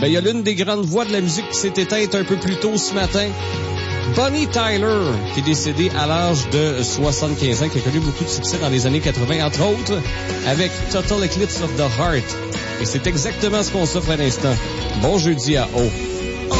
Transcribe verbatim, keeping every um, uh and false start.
ben, il y a l'une des grandes voix de la musique qui s'est éteinte un peu plus tôt ce matin. Bonnie Tyler, qui est décédée à l'âge de soixante-quinze ans, qui a connu beaucoup de succès dans les années quatre-vingts, entre autres, avec Total Eclipse of the Heart. Et c'est exactement ce qu'on s'offre à l'instant. Bon jeudi à O.